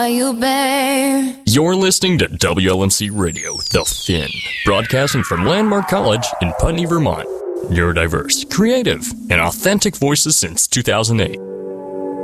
You bear. You're listening to WLMC Radio, The Finn, broadcasting from Landmark College in Putney, Vermont. Neurodiverse, creative, and authentic voices since 2008.